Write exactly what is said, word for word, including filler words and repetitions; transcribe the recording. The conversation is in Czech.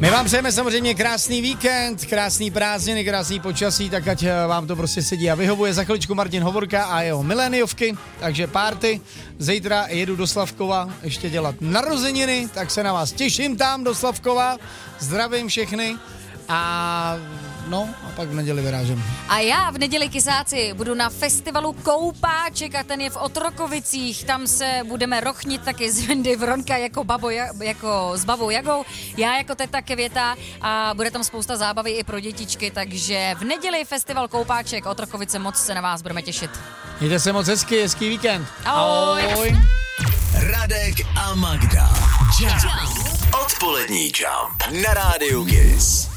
My vám přejeme samozřejmě krásný víkend, krásný prázdniny, krásný počasí, tak ať vám to prostě sedí a vyhovuje. Za chviličku Martin Hovorka a jeho miléniovky, takže party. Zítra jedu do Slavkova ještě dělat narozeniny, tak se na vás těším tam do Slavkova. Zdravím všechny a no a pak v neděli vyrážím. A já v neděli, kysáci, budu na festivalu Koupáček a ten je v Otrokovicích. Tam se budeme rochnit taky z Wendy Vronka jako, babo, jako s babou Jagou, já jako teta Květa a bude tam spousta zábavy i pro dětičky, takže v neděli festival Koupáček Otrokovice, moc se na vás budeme těšit. Mějte se moc hezky, hezký víkend. Ahoj. Ahoj. Radek a Magda. Jump. Odpolední Jump na rádiu Kiss.